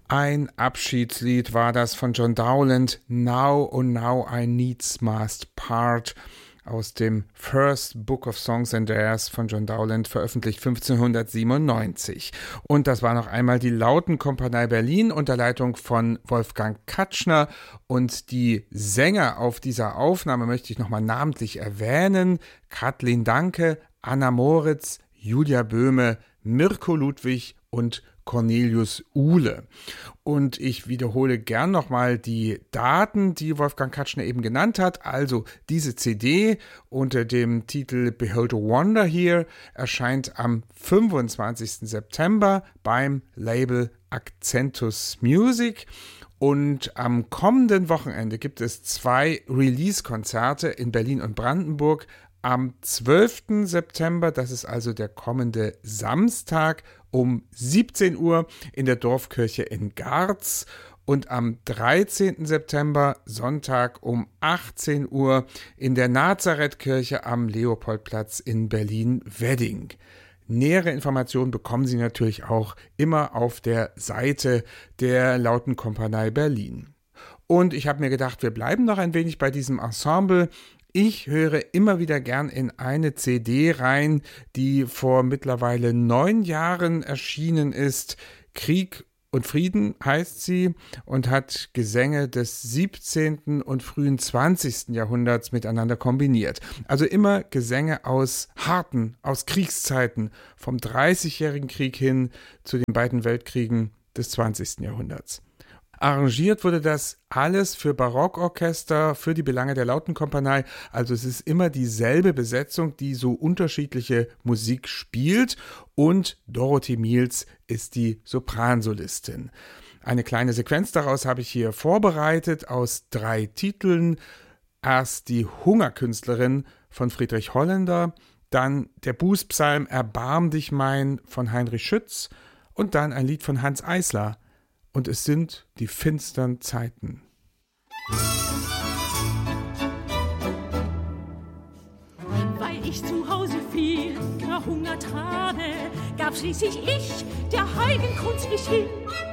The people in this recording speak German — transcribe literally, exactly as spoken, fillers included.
Ein Abschiedslied war das von John Dowland, Now, oh Now I Needs Must Part, aus dem First Book of Songs and Airs von John Dowland, veröffentlicht fünfzehnhundertsiebenundneunzig. Und das war noch einmal die Lautenkompanie Berlin unter Leitung von Wolfgang Katschner. Und die Sänger auf dieser Aufnahme möchte ich nochmal namentlich erwähnen: Kathleen Danke, Anna Moritz, Julia Böhme, Mirko Ludwig und Cornelius Uhle. Und ich wiederhole gern nochmal die Daten, die Wolfgang Katschner eben genannt hat. Also diese C D unter dem Titel Behold a Wonder Here erscheint am fünfundzwanzigsten September beim Label Accentus Music. Und am kommenden Wochenende gibt es zwei Release-Konzerte in Berlin und Brandenburg. Am zwölften September, das ist also der kommende Samstag, um siebzehn Uhr in der Dorfkirche in Garz, und am dreizehnten September, Sonntag, um achtzehn Uhr in der Nazarethkirche am Leopoldplatz in Berlin-Wedding. Nähere Informationen bekommen Sie natürlich auch immer auf der Seite der Lautenkompanie Berlin. Und ich habe mir gedacht, wir bleiben noch ein wenig bei diesem Ensemble. Ich höre immer wieder gern in eine C D rein, die vor mittlerweile neun Jahren erschienen ist. Krieg und Frieden heißt sie und hat Gesänge des siebzehnten und frühen zwanzigsten Jahrhunderts miteinander kombiniert. Also immer Gesänge aus harten, aus Kriegszeiten, vom dreißigjährigen Krieg hin zu den beiden Weltkriegen des zwanzigsten Jahrhunderts. Arrangiert wurde das alles für Barockorchester, für die Belange der Lautenkompanie. Also es ist immer dieselbe Besetzung, die so unterschiedliche Musik spielt. Und Dorothee Miels ist die Sopransolistin. Eine kleine Sequenz daraus habe ich hier vorbereitet aus drei Titeln. Erst die Hungerkünstlerin von Friedrich Holländer, dann der Bußpsalm Erbarm dich mein von Heinrich Schütz und dann ein Lied von Hanns Eisler. Und es sind die finstern Zeiten. Weil ich zu Hause viel gehungert habe, gab schließlich ich der heiligen Kunst nicht hin.